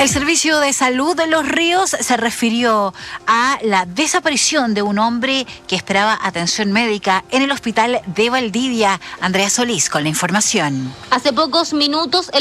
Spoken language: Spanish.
El Servicio de Salud de Los Ríos se refirió a la desaparición de un hombre que esperaba atención médica en el hospital de Valdivia. Andrea Solís con la información. Hace pocos minutos